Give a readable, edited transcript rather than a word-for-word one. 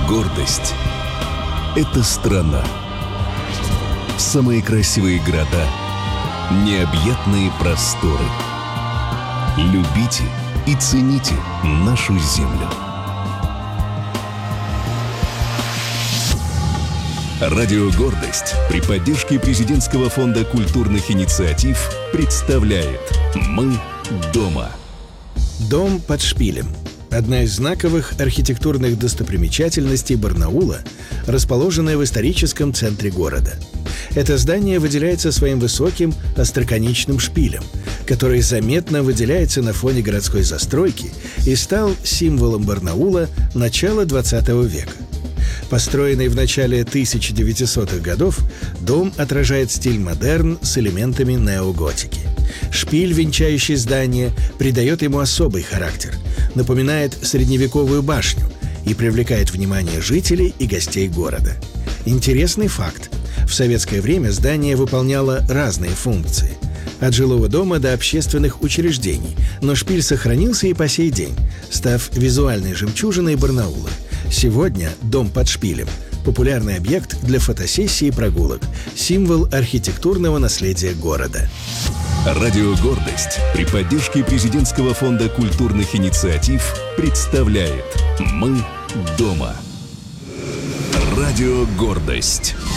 Гордость — это страна. Самые красивые города, необъятные просторы. Любите и цените нашу землю. Радио «Гордость» при поддержке Президентского фонда культурных инициатив представляет «Мы дома». Дом под шпилем. Одна из знаковых архитектурных достопримечательностей Барнаула, расположенная в историческом центре города. Это здание выделяется своим высоким остроконечным шпилем, который заметно выделяется на фоне городской застройки и стал символом Барнаула начала XX века. Построенный в начале 1900-х годов, дом отражает стиль модерн с элементами неоготики. Шпиль, венчающий здание, придает ему особый характер, напоминает средневековую башню и привлекает внимание жителей и гостей города. Интересный факт. В советское время здание выполняло разные функции. От жилого дома до общественных учреждений, но шпиль сохранился и по сей день, став визуальной жемчужиной Барнаула. Сегодня дом под шпилем – популярный объект для фотосессий и прогулок, символ архитектурного наследия города. Радио «Гордость» при поддержке Президентского фонда культурных инициатив представляет «Мы дома». Радио «Гордость».